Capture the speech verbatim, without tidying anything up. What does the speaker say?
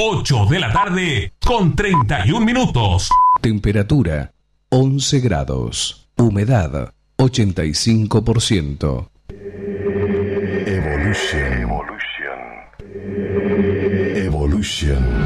ocho de la tarde con treinta y un minutos. Temperatura once grados. Humedad ochenta y cinco por ciento. Evolution. Evolution. Evolution.